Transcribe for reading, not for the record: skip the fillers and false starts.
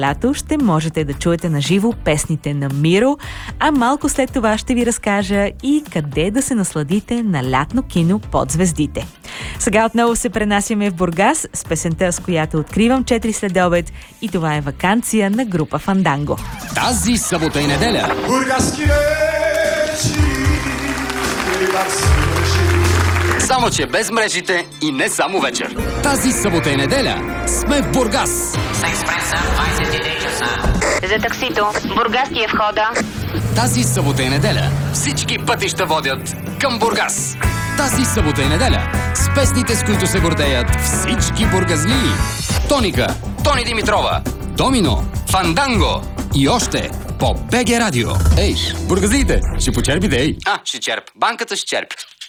лято ще можете да чуете на живо песните на Миро, а малко след това ще ви разкажа и къде да се насладите на лятно кино под звездите. Сега отново се пренасяме в Бургас с песента, с която откривам 4 следобед, и това е Ваканция на група Фанданго. Тази събота и неделя бургаски речи, само че без мрежите и не само вечер. Тази събота и неделя сме в Бургас. С експреса 23 часа. За таксито. Бургаски е входа. Тази събота и неделя всички пътища водят към Бургас. Тази събота и неделя с песните, с които се гордеят всички бургазлии. Тоника, Тони Димитрова, Домино, Фанданго и още по БГ Радио. Ей, бургазлиите, ще почерпите, ей. Ще черп. Банката ще черпи.